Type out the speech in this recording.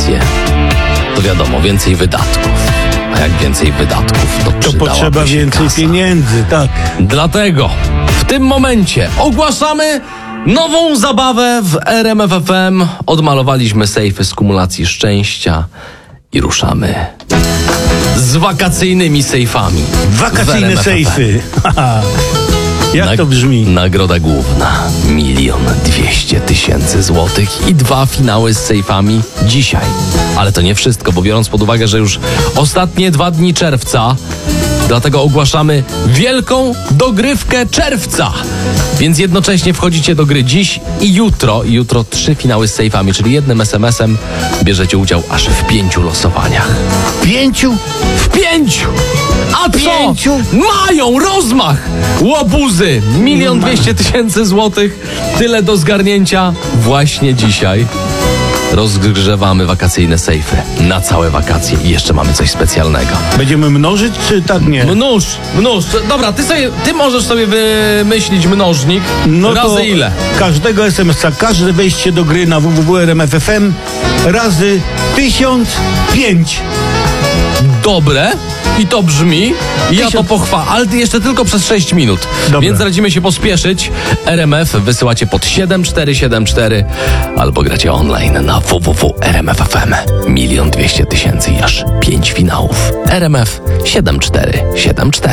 wakacje, to wiadomo, więcej wydatków. A jak więcej wydatków, to potrzeba się więcej kasa. pieniędzy, tak. Dlatego w tym momencie ogłaszamy nową zabawę w RMF FM. Odmalowaliśmy sejfy z kumulacji szczęścia i ruszamy z wakacyjnymi sejfami. Wakacyjne w RMF FM. sejfy. Jak to brzmi? Nagroda główna 1 200 000 złotych i 2 finały z sejfami dzisiaj. Ale to nie wszystko, bo biorąc pod uwagę, że już ostatnie 2 dni czerwca, dlatego ogłaszamy wielką dogrywkę czerwca. Więc jednocześnie wchodzicie do gry dziś i jutro. I jutro 3 finały z sejfami, czyli jednym SMS-em bierzecie udział aż w 5 losowaniach. 5? W 5! A co? 5? Mają rozmach! Łobuzy! 1 200 000 złotych. Tyle do zgarnięcia właśnie dzisiaj. Rozgrzewamy wakacyjne sejfy na całe wakacje i jeszcze mamy coś specjalnego. Będziemy mnożyć, czy tak nie? Mnóż. Dobra, ty możesz sobie wymyślić mnożnik. No to razy ile? każdego SMS-a, każde wejście do gry na www.rmf.fm razy 1005. Dobre. I to brzmi. I ja to pochwalam. Ale jeszcze tylko przez 6 minut. Dobra. Więc radzimy się pospieszyć. RMF wysyłacie pod 7474 albo gracie online na www.rmf.fm. 1 200 000 i aż 5 finałów. RMF 7474.